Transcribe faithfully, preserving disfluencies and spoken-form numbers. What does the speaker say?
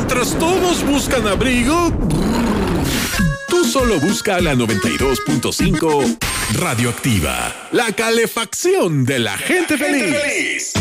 mientras todos buscan abrigo, tú solo busca la noventa y dos punto cinco Radioactiva, la calefacción de la gente feliz.